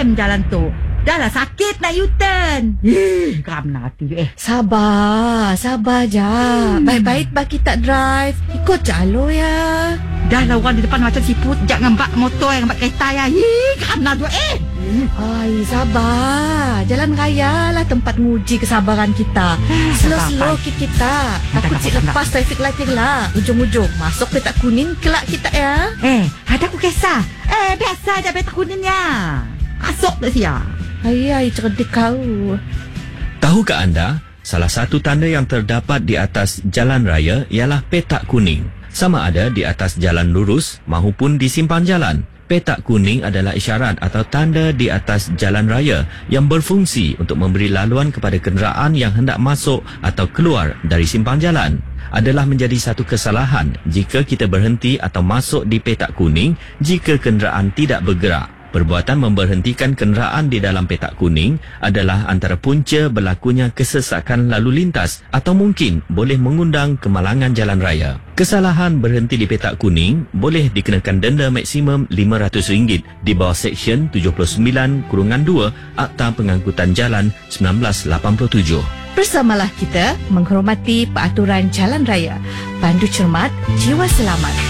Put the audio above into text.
rem jalan tu. Dah lah sakit nak U-turn. Geram hati tu. Sabar je. Baik-baik bagi tak drive. Ikut jalur ya. Dah lah orang di depan macam siput. Jangan bak motor yang bak kereta ya. Geram lah tu. Ay, sabar. Jalan raya lah tempat nguji kesabaran kita. Slow-slow kita. Takut cik lepas traffic lighting lah. Ujung-ujung masuk petak kuning kelak kita ya. Ada aku kisah. Biasa je petak kuningnya. Masuk tak siap. Ay, cerdik kau. Tahukah anda, salah satu tanda yang terdapat di atas jalan raya ialah petak kuning. Sama ada di atas jalan lurus maupun di simpang jalan. Petak kuning adalah isyarat atau tanda di atas jalan raya yang berfungsi untuk memberi laluan kepada kenderaan yang hendak masuk atau keluar dari simpang jalan. Adalah menjadi satu kesalahan jika kita berhenti atau masuk di petak kuning jika kenderaan tidak bergerak. Perbuatan memberhentikan kenderaan di dalam petak kuning adalah antara punca berlakunya kesesakan lalu lintas atau mungkin boleh mengundang kemalangan jalan raya. Kesalahan berhenti di petak kuning boleh dikenakan denda maksimum RM500 di bawah Seksyen 79/2 Akta Pengangkutan Jalan 1987. Bersamalah kita menghormati peraturan jalan raya. Pandu cermat, jiwa selamat.